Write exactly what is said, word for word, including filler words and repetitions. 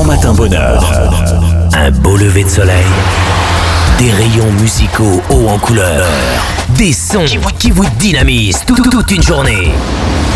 Matin Bonheur. Un beau lever de soleil, des rayons musicaux hauts en couleur, des sons qui vous, qui vous dynamisent toute, toute une journée.